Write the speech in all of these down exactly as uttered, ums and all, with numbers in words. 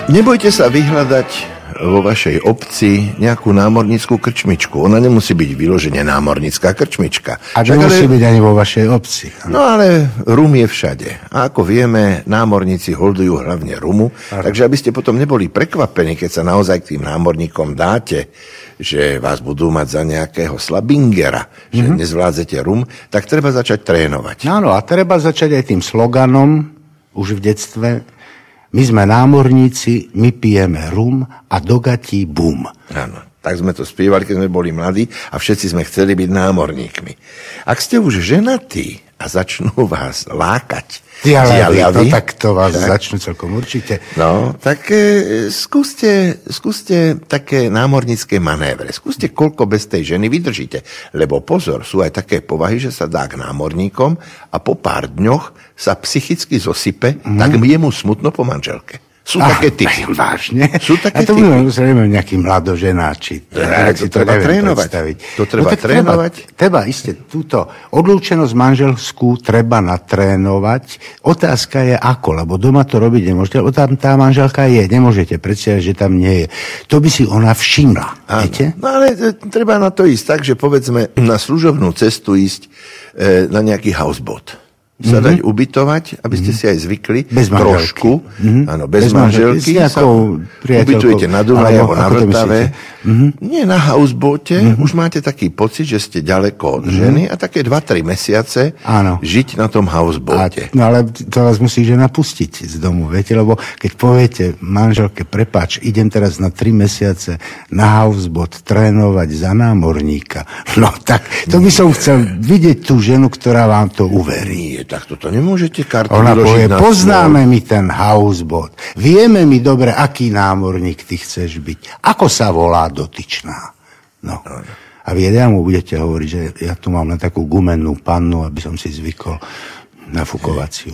Nebojte sa vyhľadať vo vašej obci nejakú námornickú krčmičku. Ona nemusí byť vyložene námornická krčmička. A nemusí ale... byť ani vo vašej obci. No ale rum je všade. A ako vieme, námorníci holdujú hlavne rumu. Aha. Takže aby ste potom neboli prekvapení, keď sa naozaj k tým námorníkom dáte, že vás budú mať za nejakého slabingera, že mm-hmm. nezvládzete rum, tak treba začať trénovať. Áno, a treba začať aj tým sloganom už v detstve. My sme námorníci, my pijeme rum a do gatí bum. Áno, tak sme to spievali, keď sme boli mladí a všetci sme chceli byť námorníkmi. Ak ste už ženatí a začnú vás lákať dialavy, no tak to vás tak začnú celkom určite. No, tak e, skúste, skúste také námornícke manévre. Skúste, koľko bez tej ženy vydržíte. Lebo pozor, sú aj také povahy, že sa dá k námorníkom a po pár dňoch sa psychicky zosype, mm. tak je mu smutno po manželke. Sú ah, také typy. Vážne? Sú také a to budeme zrejme nejakí mladoženáči. Ja, to, to treba trénovať. To treba no, trénovať. Treba, treba iste túto odlúčenosť manželskú treba natrénovať. Otázka je ako, lebo doma to robiť nemôžete, lebo tam tá manželka je, nemôžete predstaviť, že tam nie je. To by si ona všimla. Viete? No ale treba na to ísť tak, že povedzme na služobnú cestu ísť e, na nejaký houseboat. Sa dať mm-hmm. ubytovať, aby ste si aj zvykli. Bez trošku. Mm-hmm. Áno, bez, bez manželky. Sa ubytujete na Dunaji alebo na Vltave. Mm-hmm. Nie na houseboate. Mm-hmm. Už máte taký pocit, že ste ďaleko od mm-hmm. ženy a také dva tri mesiace áno. žiť na tom houseboate. A, no ale to vás musí žena pustiť z domu, viete, lebo keď poviete manželke, prepáč, idem teraz na tri mesiace na houseboat trénovať za námorníka. No tak, to by som chcel vidieť tú ženu, ktorá vám to uverí. Tak toto nemôžete kartu ona vyložiť povie, na poznáme mi ten houseboat. Vieme mi dobre, aký námorník ty chceš byť. Ako sa volá dotyčná. No. A vy ja mu budete hovoriť, že ja tu mám na takú gumennú pannu, aby som si zvykol na fukovaciu.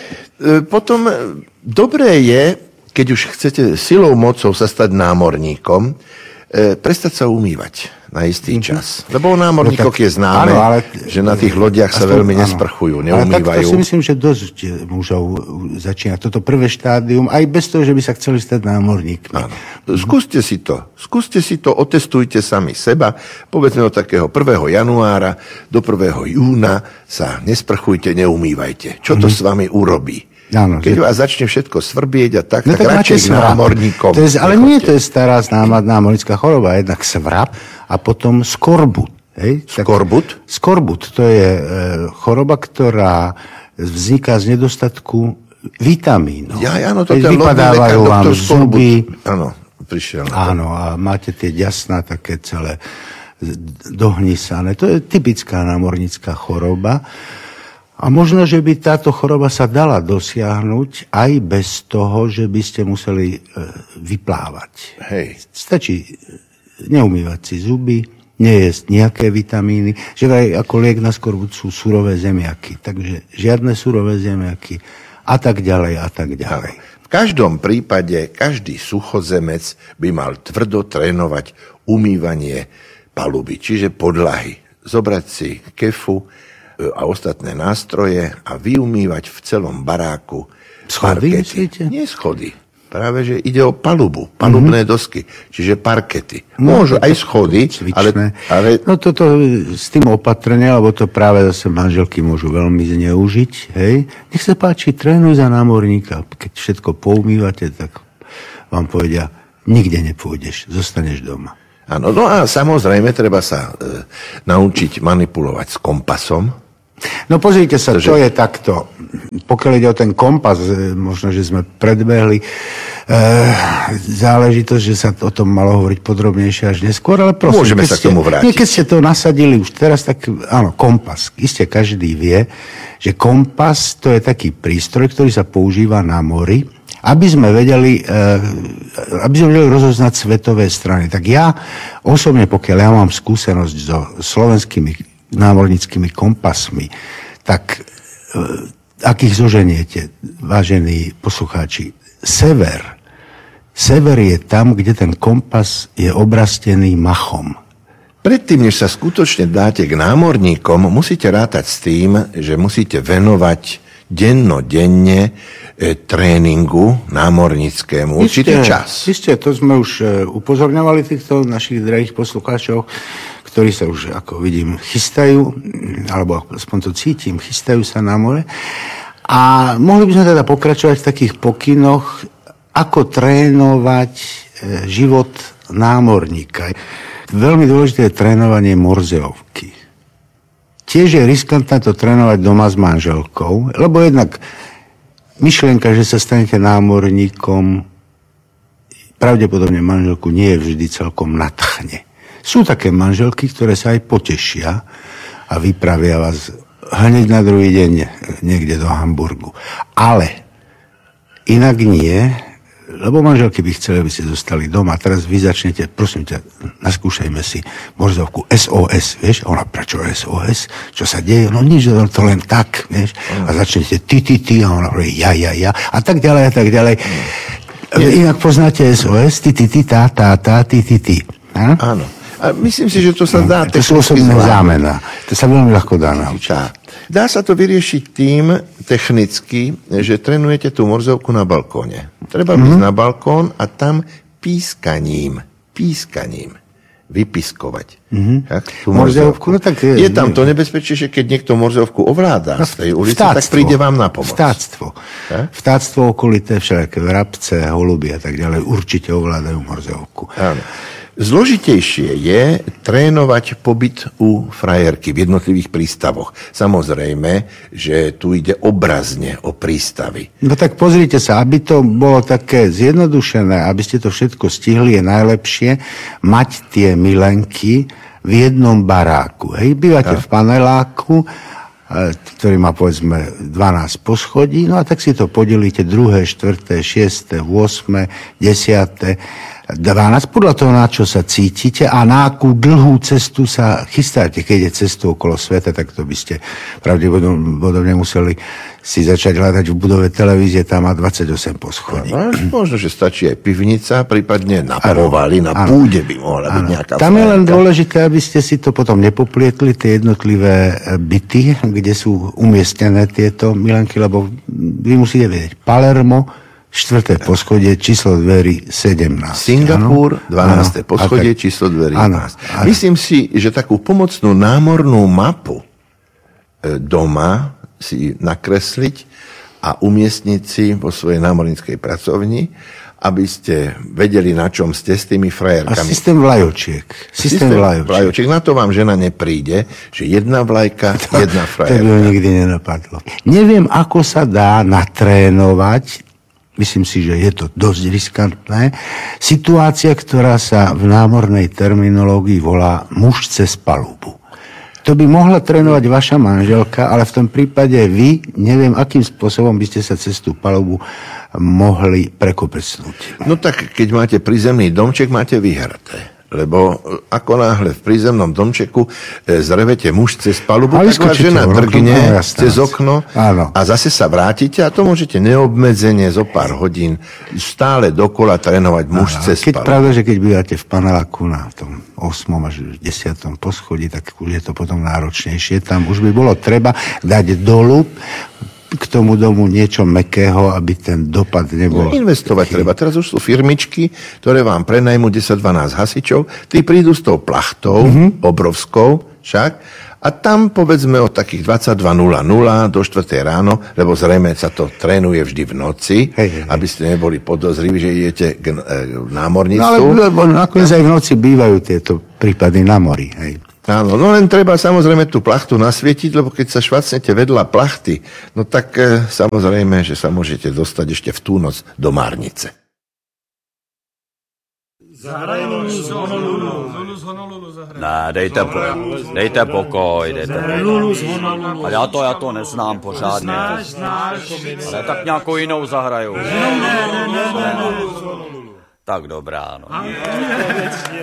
Potom dobré je, keď už chcete silou mocou sa stať námorníkom, prestať sa umývať na istý čas. Lebo o námorníkoch no, je známe, áno, ale, že na tých lodiach sa veľmi áno. nesprchujú, neumývajú. Ale tak to si myslím, že dosť mužov začína toto prvé štádium, aj bez toho, že by sa chceli stať námorníkmi. Áno. Skúste si to. Skúste si to, otestujte sami seba. Povedzme od takého prvého januára do prvého júna sa nesprchujte, neumývajte. Čo to mm-hmm. s vami urobí? Áno, keď že... vás začne všetko svrbieť a tak, no, tak, tak radšej k námorníkom. To je, ale nie, to je stará známa námornická choroba. Jednak svrap a potom skorbut. Hej? Skorbut? Tak, skorbut, to je e, choroba, ktorá vzniká z nedostatku vitamínov. Ja, áno, to ten vypadávajú vám zuby. Áno, prišiel. Áno, a máte tie ďasná také celé dohnisané. To je typická námornická choroba. A možno, že by táto choroba sa dala dosiahnuť aj bez toho, že by ste museli vyplávať. Hej. Stačí neumývať si zuby, nejesť nejaké vitamíny, že aj ako liek na skorbut sú surové zemiaky. Takže žiadne surové zemiaky a tak ďalej a tak ďalej. V každom prípade každý suchozemec by mal tvrdo trénovať umývanie paluby, čiže podlahy. Zobrať si kefu a ostatné nástroje a vyumývať v celom baráku schody, parkety. Nie schody. Práve, že ide o palubu, palubné mm-hmm. dosky, čiže parkety. Môžu no, aj schody, ale, ale... No toto s tým opatrne, lebo to práve zase manželky môžu veľmi zneužiť, hej. Nech sa páči, trénuj za námorníka. Keď všetko poumývate, tak vám povedia, nikde nepôjdeš, zostaneš doma. Áno, no a samozrejme treba sa e, naučiť manipulovať s kompasom. No pozrite sa, to je takto. Pokiaľ ide o ten kompas, možno, že sme predbehli e, záležitosť, že sa o tom malo hovoriť podrobnejšie až neskôr, ale prosím, môžeme sa k tomu vrátiť. Nie, keď ste to nasadili už teraz, tak áno, kompas. Isté každý vie, že kompas to je taký prístroj, ktorý sa používa na mori, aby sme vedeli, e, aby sme vedeli rozoznať svetové strany. Tak ja osobne, pokiaľ ja mám skúsenosť so slovenskými námornickými kompasmi, tak e, ak ich zoženiete, vážení poslucháči, sever, sever je tam, kde ten kompas je obrastený machom. Predtým, než sa skutočne dáte k námorníkom, musíte rátať s tým, že musíte venovať dennodenne e, tréningu námornickému určitý čas. Isté, to sme už upozorňovali týchto našich drahých poslucháčov, ktorí sa už, ako vidím, chystajú, alebo aspoň to cítim, chystajú sa na more. A mohli by sme teda pokračovať v takých pokynoch, ako trénovať život námorníka. Veľmi dôležité je trénovanie morzeovky. Tiež je riskantné to trénovať doma s manželkou, lebo jednak myšlienka, že sa stanete námorníkom, pravdepodobne manželku nie je vždy celkom nadchne. Sú také manželky, ktoré sa aj potešia a vypravia vás hneď na druhý deň niekde do Hamburgu. Ale inak nie, lebo manželky by chceli, aby ste zostali doma. Teraz vy začnete, prosím ťa, naskúšajme si morzovku es ó es, vieš? A ona, prečo es ó es? Čo sa deje? No nič, to len tak, vieš? A začnete ty, ty, ty, a ona hovorí ja, ja, ja. A tak ďalej, a tak ďalej. Inak poznáte es ó es? Ty, ty, ty, tá, tá, tá, ty, ty, ty. Áno. A myslím si, že to sa dá... No, to sú osobné zámena. To sa veľmi ľahko dá naučiť. Dá sa to vyriešiť tým technicky, že trénujete tú morzovku na balkóne. Treba mm-hmm. ísť na balkón a tam pískaním, pískaním vypiskovať. Mm-hmm. Tak, tú morzovku. No, tak je, je tam to nebezpečie, že keď niekto morzovku ovláda no, z tej ulici, vtáctvo, tak príde vám na pomoc. Vtáctvo. Tak? Vtáctvo okolité, všelijaké vrabce, holuby a tak ďalej určite ovládajú morzovku. Áno. Zložitejšie je trénovať pobyt u frajerky v jednotlivých prístavoch. Samozrejme, že tu ide obrazne o prístavy. No tak pozrite sa, aby to bolo také zjednodušené, aby ste to všetko stihli, je najlepšie mať tie milenky v jednom baráku. Hej, bývate a? v paneláku, ktorý má povedzme dvanásť poschodí, no a tak si to podelíte druhé, štvrté, šieste, ôsme, desiate, dvanásť, podľa toho, na čo sa cítite a na akú dlhú cestu sa chystáte. Keď je cestu okolo sveta, tak to by ste pravdepodobne museli si začať hľadať v budove televízie, tam má dvadsaťosem poschodí. No, možno, že stačí aj pivnica, prípadne na povali, na ano, púde by mohla ano. byť nejaká Tam frajerka. Je len dôležité, aby ste si to potom nepoplietli, tie jednotlivé byty, kde sú umiestnené tieto milenky, lebo vy musíte vedieť, Palermo, štvrté poschodie, číslo dverí sedemnásť. Singapur, dvanáste poschodie, tak, číslo dverí jedenásť. Myslím si, že takú pomocnú námornú mapu doma si nakresliť a umiestniť si vo svojej námorníckej pracovni, aby ste vedeli, na čom ste s tými frajerkami. A systém vlajočiek. Systém, systém vlajočiek. vlajočiek. Na to vám žena nepríde, že jedna vlajka, to, jedna frajerka. To by nikdy nenapadlo. Neviem, ako sa dá natrénovať, myslím si, že je to dosť riskantné, situácia, ktorá sa v námornej terminológii volá muž cez palubu. To by mohla trénovať vaša manželka, ale v tom prípade vy, neviem, akým spôsobom by ste sa cez tú palubu mohli prekopecnúť. No tak, keď máte prízemný domček, máte vyhraté. Lebo ako náhle v prízemnom domčeku zrevete muž cez palubu, tak vás žena drgne cez okno áno. a zase sa vrátite a to môžete neobmedzenie zo pár hodín stále dokola trénovať muž áno. cez keď palubu. Pravda, že keď bývate v paneláku na tom ôsmom až desiatom poschodí, tak už je to potom náročnejšie. Tam už by bolo treba dať dolu k tomu domu niečo mäkkého, aby ten dopad nebol... No, investovať treba. Teraz už sú firmičky, ktoré vám prenajmú desať dvanásť hasičov, tí prídu s tou plachtou, mm-hmm. obrovskou však, a tam povedzme od takých dvadsaťdva nula nula do štvrtej ráno, lebo zrejme sa to trénuje vždy v noci, hej, hej. aby ste neboli podozriví, že idete k e, námorníctvu. No ale lebo nakoniec aj v noci bývajú tieto prípady na mori, hej. Áno, no len treba samozrejme tú plachtu nasvietiť, lebo keď sa švacnete vedľa plachty, no tak e, samozrejme, že sa môžete dostať ešte v tú noc do márnice. Zahraj Lulu z Honolulu. Lulu z Honolulu zahraj. Ne, dejte, po, dejte pokoj, dejte Lulu z Honolulu. Ale já to, já to neznám pořádně. Znáš, znáš. Ale tak nějakou jinou zahraju. Ne, ne, ne, ne, Lulu z Honolulu. Tak dobrá, no.